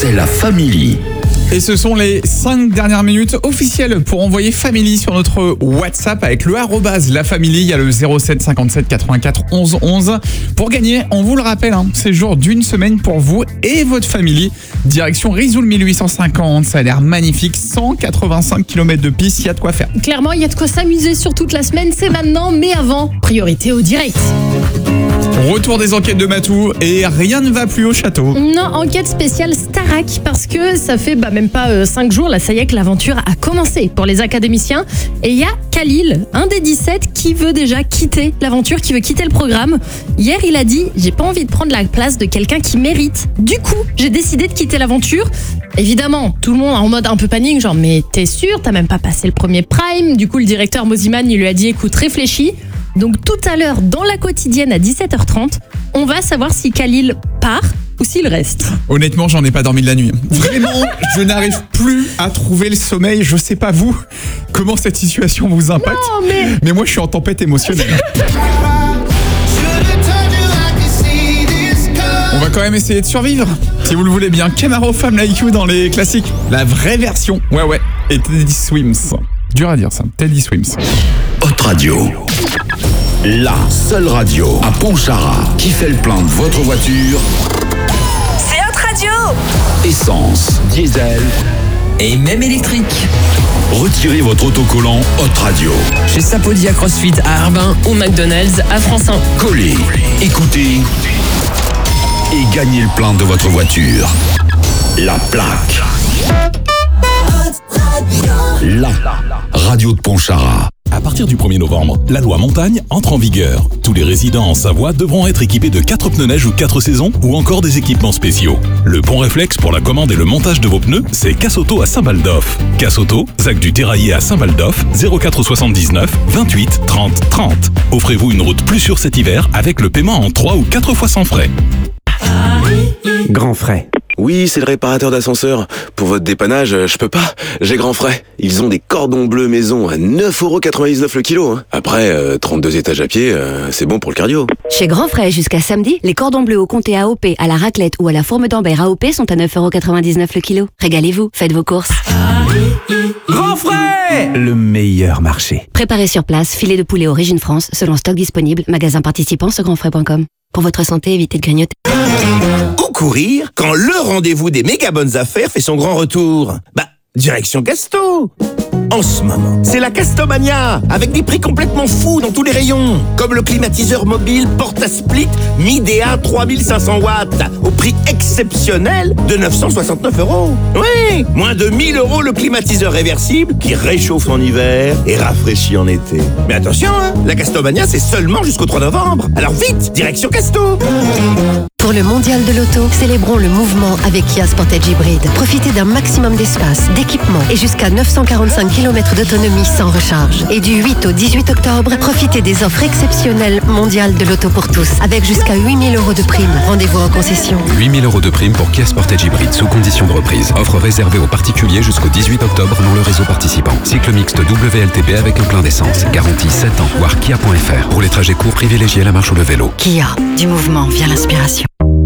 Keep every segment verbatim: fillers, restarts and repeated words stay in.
c'est la Family. Et ce sont les cinq dernières minutes officielles pour envoyer Family sur notre WhatsApp avec le arrobase la Family. Il y a le zéro sept cinquante-sept quatre-vingt-quatre onze onze. Pour gagner, on vous le rappelle, hein, séjour d'une semaine pour vous et votre famille. Direction Risoul mille huit cent cinquante. Ça a l'air magnifique. cent quatre-vingt-cinq kilomètres de piste, il y a de quoi faire. Clairement, il y a de quoi s'amuser sur toute la semaine. C'est maintenant, mais avant, priorité au direct. Retour des enquêtes de Matou et rien ne va plus au château. Non, enquête spéciale Starac parce que ça fait bah, même pas cinq euh, jours, là ça y est que l'aventure a commencé pour les académiciens. Et il y a Khalil, un des dix-sept, qui veut déjà quitter l'aventure, qui veut quitter le programme. Hier, il a dit « J'ai pas envie de prendre la place de quelqu'un qui mérite. Du coup, j'ai décidé de quitter l'aventure. » Évidemment, tout le monde en mode un peu panique, genre « Mais t'es sûr, t'as même pas passé le premier prime ?» Du coup, le directeur Moziman, il lui a dit « Écoute, réfléchis. » Donc tout à l'heure, dans la quotidienne à dix-sept heures trente, on va savoir si Khalil part ou s'il reste. Honnêtement, j'en ai pas dormi de la nuit. Vraiment, je n'arrive plus à trouver le sommeil. Je sais pas vous, comment cette situation vous impacte. Non, mais... mais moi, je suis en tempête émotionnelle. On va quand même essayer de survivre. Si vous le voulez bien, Kemaro Femme Like You dans les classiques. La vraie version. Ouais, ouais. Et Teddy Swims. Dur à dire ça. Teddy Swims. Hot Radio. La seule radio à Pontcharra qui fait le plein de votre voiture. C'est Hot Radio. Essence, diesel et même électrique. Retirez votre autocollant Hot Radio. Chez Sapodi à CrossFit à Arbin ou McDonald's à Francin. Collez, écoutez et gagnez le plein de votre voiture. La plaque. La radio de Pontcharra. À partir du premier novembre, la loi montagne entre en vigueur. Tous les résidents en Savoie devront être équipés de quatre pneus neige ou quatre saisons ou encore des équipements spéciaux. Le bon réflexe pour la commande et le montage de vos pneus, c'est Cassauto à Saint-Baldoff. Cassauto, Zac du Terraillé à Saint-Baldoff, zéro quatre soixante-dix-neuf vingt-huit trente trente. Offrez-vous une route plus sûre cet hiver avec le paiement en trois ou quatre fois sans frais. Grand frais. Oui, c'est le réparateur d'ascenseur. Pour votre dépannage, je peux pas. J'ai grand frais. Ils ont des cordons bleus maison à neuf euros quatre-vingt-dix-neuf le kilo. Hein. Après, euh, trente-deux étages à pied, euh, c'est bon pour le cardio. Chez Grand Frais, jusqu'à samedi, les cordons bleus au comté A O P, à la raclette ou à la fourme d'Ambert A O P sont à neuf euros quatre-vingt-dix-neuf le kilo. Régalez-vous, faites vos courses. Grand Frais, le meilleur marché. Préparé sur place, filet de poulet Origine France, selon stock disponible, magasin participant sur grand frais point com. Pour votre santé, évitez de grignoter. Ou courir quand le rendez-vous des méga bonnes affaires fait son grand retour. Bah, direction Casto. En ce moment, c'est la Castomania, avec des prix complètement fous dans tous les rayons. Comme le climatiseur mobile Porta-Split Midea trois mille cinq cents watts, au prix exceptionnel de neuf cent soixante-neuf euros. Oui, moins de mille euros le climatiseur réversible qui réchauffe en hiver et rafraîchit en été. Mais attention, hein, la Castomania, c'est seulement jusqu'au trois novembre. Alors vite, direction Casto. Pour le mondial de l'auto, célébrons le mouvement avec Kia Sportage Hybride. Profitez d'un maximum d'espace, d'équipement et jusqu'à neuf cent quarante-cinq kilomètres d'autonomie sans recharge. Et du huit au dix-huit octobre, profitez des offres exceptionnelles mondiales de l'auto pour tous, avec jusqu'à huit mille euros de prime. Rendez-vous en concession. huit mille euros de prime pour Kia Sportage Hybride sous condition de reprise. Offre réservée aux particuliers jusqu'au dix-huit octobre dans le réseau participant. Cycle mixte W L T P avec un plein d'essence. Garantie sept ans. Voir kia point f r. Pour les trajets courts, privilégiez la marche ou le vélo. Kia, du mouvement vient l'inspiration.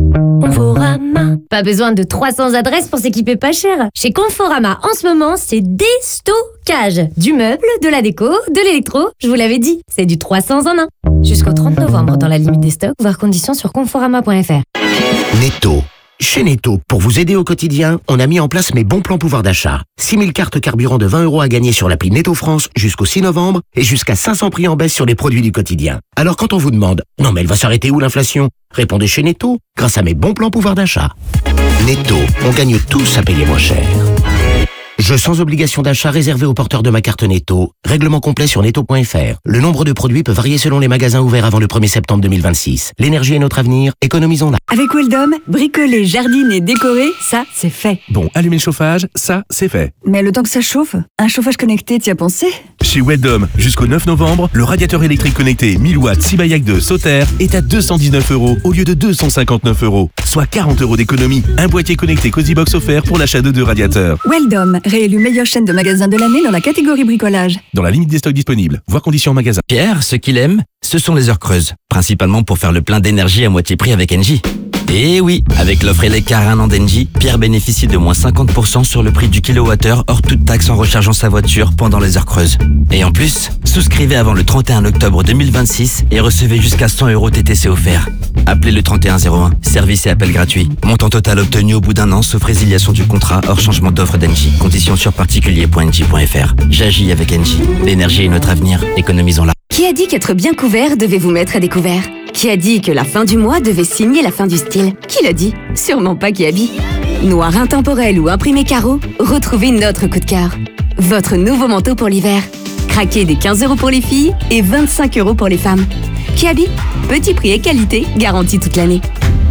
Conforama. Pas besoin de trois cents adresses pour s'équiper pas cher. Chez Conforama, en ce moment, c'est déstockage. Du meuble, de la déco, de l'électro. Je vous l'avais dit, c'est du trois cents en un. Jusqu'au trente novembre dans la limite des stocks, voir conditions sur conforama point f r. Netto. Chez Netto, pour vous aider au quotidien, on a mis en place mes bons plans pouvoir d'achat. six mille cartes carburant de vingt euros à gagner sur l'appli Netto France jusqu'au six novembre et jusqu'à cinq cents prix en baisse sur les produits du quotidien. Alors quand on vous demande « Non mais elle va s'arrêter où l'inflation ?» Répondez chez Netto, grâce à mes bons plans pouvoir d'achat. Netto, on gagne tous à payer moins cher. Jeu sans obligation d'achat réservé aux porteurs de ma carte Netto. Règlement complet sur netto point f r. Le nombre de produits peut varier selon les magasins ouverts avant le premier septembre deux mille vingt-six. L'énergie est notre avenir, économisons-la. Avec Weldom, bricoler, jardiner, décorer, ça, c'est fait. Bon, allumer le chauffage, ça, c'est fait. Mais le temps que ça chauffe, un chauffage connecté, t'y as pensé? Chez Weldom, jusqu'au neuf novembre, le radiateur électrique connecté mille watts Sibayak de Sauter est à deux cent dix-neuf euros au lieu de deux cent cinquante-neuf euros, soit quarante euros d'économie. Un boîtier connecté Cozybox offert pour l'achat de deux radiateurs. Weldom, réélu meilleure chaîne de magasins de l'année dans la catégorie bricolage. Dans la limite des stocks disponibles. Voir conditions en magasin. Pierre, ce qu'il aime, ce sont les heures creuses, principalement pour faire le plein d'énergie à moitié prix avec Engie. Et oui, avec l'offre Eleccar un an d'Engie, Pierre bénéficie de moins cinquante pour cent sur le prix du kilowattheure hors toute taxe en rechargeant sa voiture pendant les heures creuses. Et en plus, souscrivez avant le trente et un octobre deux mille vingt-six et recevez jusqu'à cent euros T T C offerts. Appelez le trente et un zéro un, service et appel gratuit. Montant total obtenu au bout d'un an, sauf résiliation du contrat hors changement d'offre d'Engie. Conditions sur particulier point engie point f r. J'agis avec Engie. L'énergie est notre avenir, économisons-la. Qui a dit qu'être bien couvert devait vous mettre à découvert? Qui a dit que la fin du mois devait signer la fin du style? Qui l'a dit? Sûrement pas Kiabi. Noir intemporel ou imprimé carreau, retrouvez notre coup de cœur. Votre nouveau manteau pour l'hiver. Craquez des quinze euros pour les filles et vingt-cinq euros pour les femmes. Kiabi, petit prix et qualité garantis toute l'année.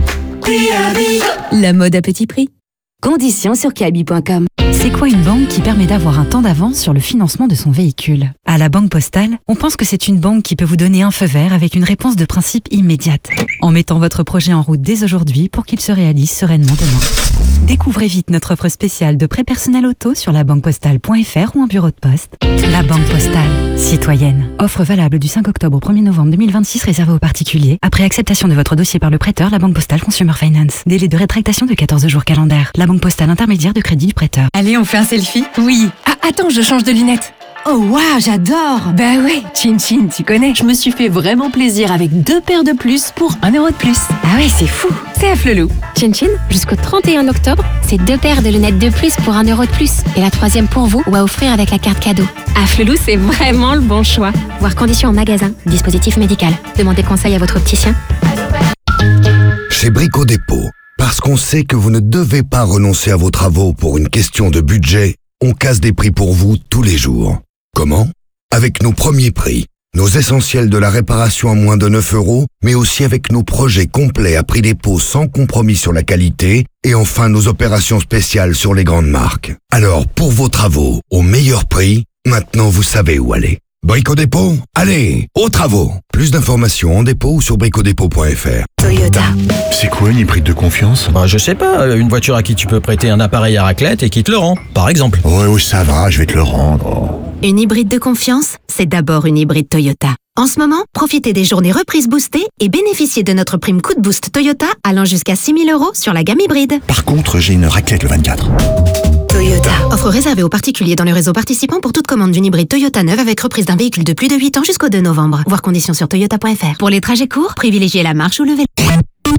La mode à petit prix. Conditions sur kiabi point com. C'est quoi une banque qui permet d'avoir un temps d'avance sur le financement de son véhicule? À la Banque Postale, on pense que c'est une banque qui peut vous donner un feu vert avec une réponse de principe immédiate, en mettant votre projet en route dès aujourd'hui pour qu'il se réalise sereinement demain. Découvrez vite notre offre spéciale de prêt personnel auto sur la banque postale point f r ou en bureau de poste. La Banque Postale, citoyenne. Offre valable du cinq octobre au premier novembre deux mille vingt-six réservée aux particuliers. Après acceptation de votre dossier par le prêteur, la Banque Postale Consumer Finance. Délai de rétractation de quatorze jours calendaires. La Banque Postale intermédiaire de crédit du prêteur. Allez, on fait un selfie? Oui. Ah, attends, je change de lunettes. Oh waouh, j'adore. Bah ouais, Chin Chin, tu connais. Je me suis fait vraiment plaisir avec deux paires de plus pour un euro de plus. Ah ouais, c'est fou. C'est à Flelou. Chin Chin, jusqu'au trente et un octobre, c'est deux paires de lunettes de plus pour un euro de plus. Et la troisième pour vous ou à offrir avec la carte cadeau. À Flelou, c'est vraiment le bon choix. Voir conditions en magasin. Dispositif médical. Demandez conseil à votre opticien. Chez Brico Dépôt, parce qu'on sait que vous ne devez pas renoncer à vos travaux pour une question de budget, on casse des prix pour vous tous les jours. Comment? Avec nos premiers prix, nos essentiels de la réparation à moins de neuf euros, mais aussi avec nos projets complets à prix dépôt sans compromis sur la qualité, et enfin nos opérations spéciales sur les grandes marques. Alors, pour vos travaux, au meilleur prix, maintenant vous savez où aller. Brico Dépôt, allez, aux travaux. Plus d'informations en dépôt ou sur brico dépôt point f r. Toyota. C'est quoi une hybride de confiance? Bah, je sais pas, une voiture à qui tu peux prêter un appareil à raclette et qui te le rend, par exemple. Ouais, ouais, ça va, je vais te le rendre. Une hybride de confiance, c'est d'abord une hybride Toyota. En ce moment, profitez des journées reprises boostées et bénéficiez de notre prime coup de boost Toyota allant jusqu'à six mille euros sur la gamme hybride. Par contre, j'ai une raclette le vingt-quatre. Toyota. Offre réservée aux particuliers dans le réseau participant pour toute commande d'une hybride Toyota neuve avec reprise d'un véhicule de plus de huit ans jusqu'au deux novembre. Voir conditions sur toyota point f r. Pour les trajets courts, privilégiez la marche ou le vélo.